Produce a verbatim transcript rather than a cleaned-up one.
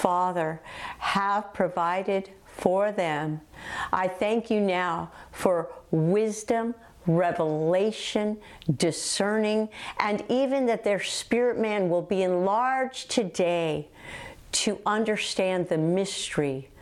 Father, have provided for them. I thank you now for wisdom, revelation, discerning, and even that their spirit man will be enlarged today to understand the mystery